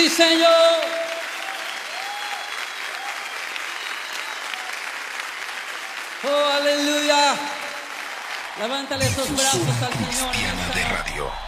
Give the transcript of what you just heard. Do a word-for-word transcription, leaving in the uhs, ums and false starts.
Sí, Señor. Oh, aleluya. Levántale esos brazos al Señor. Cristiana de Radio.